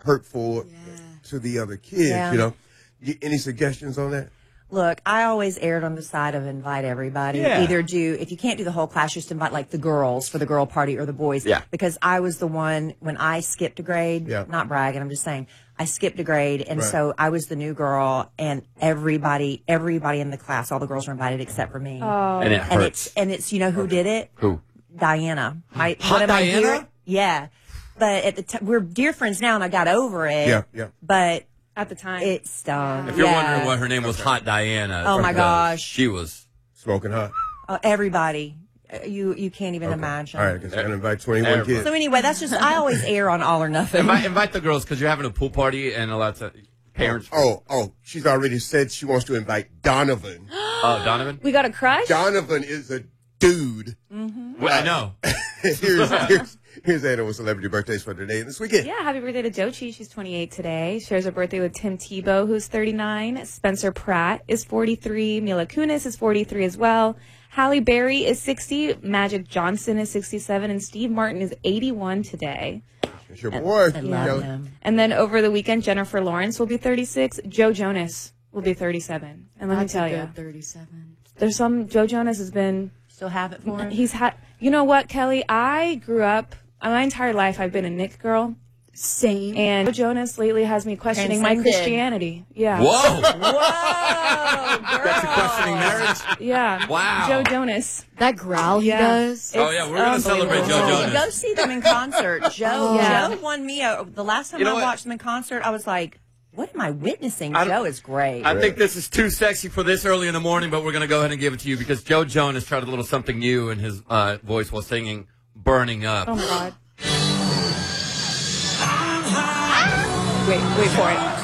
hurtful to the other kids, you know. Any suggestions on that? Look, I always erred on the side of invite everybody. Yeah. Either if you can't do the whole class, just invite like the girls for the girl party or the boys. Yeah. Because I was the one, when I skipped a grade, not bragging, I'm just saying, I skipped a grade, and so I was the new girl, and everybody in the class, all the girls were invited except for me. Oh. And it hurts. And it's you know who did it? Who? Diana. Hot Diana? Yeah. But at the time, we're dear friends now, and I got over it. Yeah. But At the time. it stung. If you're wondering what her name was, Hot Diana. Oh, my gosh. She was Smoking hot. Everybody. You can't even imagine. All right, because I can invite 21 kids. So anyway, that's just, I always err on all or nothing. invite the girls because you're having a pool party and a lot of parents. Oh, she's already said she wants to invite Donovan. Donovan? We got a crush? Donovan is a dude. Well, I know. Here's Anna with celebrity birthdays for today and this weekend. Yeah, happy birthday to Jochi. She's 28 today. Shares her birthday with Tim Tebow, who's 39. Spencer Pratt is 43. Mila Kunis is 43 as well. Halle Berry is 60. Magic Johnson is 67. And Steve Martin is 81 today. It's your boy. I love him. And then over the weekend, Jennifer Lawrence will be 36. Joe Jonas will be 37. And let me tell you, 37. there's some, Joe Jonas has been, Still have it for him? he's had, you know what, Kelly? I grew up, my entire life, I've been a Nick girl. Same. And Joe Jonas lately has me questioning my Transcended. Christianity. Yeah. Whoa! Whoa, girl. Got you questioning marriage? Yeah. Wow. Joe Jonas. That growl he does. Oh, yeah, we're going to celebrate Joe unbelievable. Jonas. Go see them in concert. Joe won me. The last time You know I what? watched them in concert, I was like, what am I witnessing? I- Joe is great. I think this is too sexy for this early in the morning, but we're going to go ahead and give it to you because Joe Jonas tried a little something new in his voice while singing Burning Up. Oh, my God. Wait for it.